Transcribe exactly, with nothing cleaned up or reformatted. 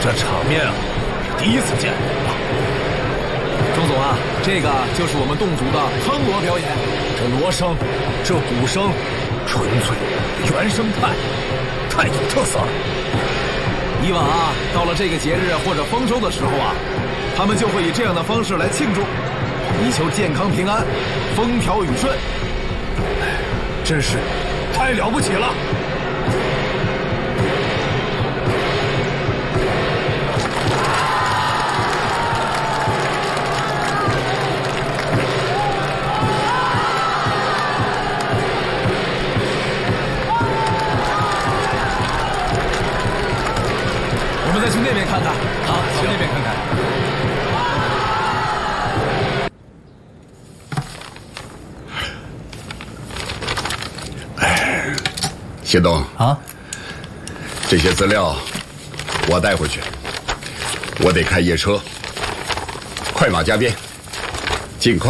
这场面啊，是第一次见。 钟总啊，这个就是我们侗族的汤锣表演。 这锣声，这鼓声，纯粹原生态，太有特色了。 以往啊，到了这个节日或者丰收的时候啊，他们就会以这样的方式来庆祝，以求健康平安、风调雨顺。 真是太了不起了！ 我们再去那边看看。 好，去那边看看。 谢东啊， 这些资料我带回去，我得开夜车，快马加鞭，尽快。